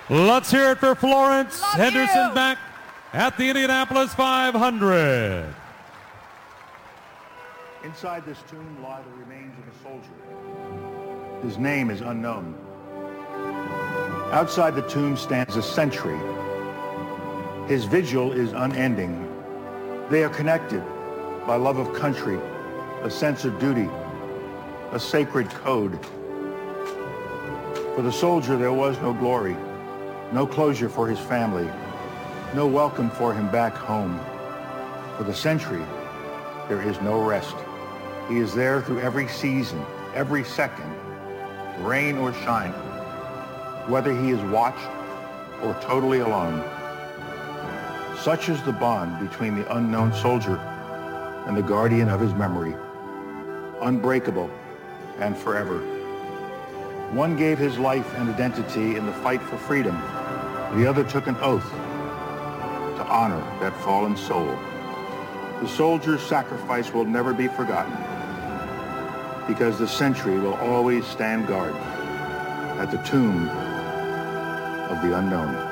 Let's hear it for Florence Love Henderson you. back at the Indianapolis 500. Inside this tomb lie the remains of a soldier. His name is unknown. Outside the tomb stands a sentry. His vigil is unending. They are connected by love of country, a sense of duty, a sacred code. For the soldier, there was no glory, no closure for his family, no welcome for him back home. For the sentry, there is no rest. He is there through every season, every second, rain or shine, whether he is watched or totally alone. Such is the bond between the unknown soldier and the guardian of his memory, unbreakable and forever. One gave his life and identity in the fight for freedom. The other took an oath to honor that fallen soul. The soldier's sacrifice will never be forgotten because the sentry will always stand guard at the tomb of the unknown.